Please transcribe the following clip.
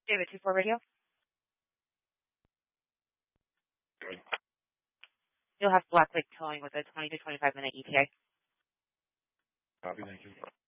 David 24 Radio. Good. You'll have Black Lake towing with a 20 to 25 minute ETA. Copy, thank you.